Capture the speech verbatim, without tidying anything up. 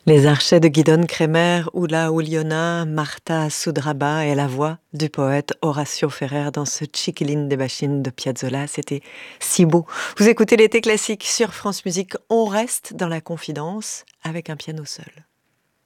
Les archets de Guidon Kremer, Oula Ouliona, Martha Soudraba et la voix du poète Horacio Ferrer dans ce Chiquilin des Bachines de Piazzolla, c'était si beau. Vous écoutez l'été classique sur France Musique, on reste dans la confidence avec un piano seul.